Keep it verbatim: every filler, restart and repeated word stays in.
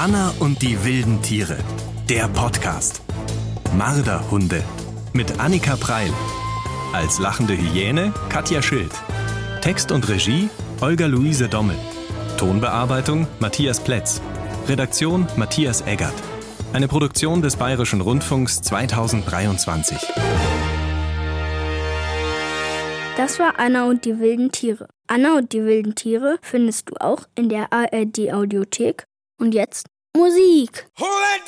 Anna und die wilden Tiere. Der Podcast. Marderhunde. Mit Annika Preil. Als lachende Hyäne Katja Schild. Text und Regie Olga-Luise Dommel. Tonbearbeitung Matthias Plätz. Redaktion Matthias Eggert. Eine Produktion des Bayerischen Rundfunks zweitausenddreiundzwanzig. Das war Anna und die wilden Tiere. Anna und die wilden Tiere findest du auch in der A R D Audiothek. Und jetzt Musik.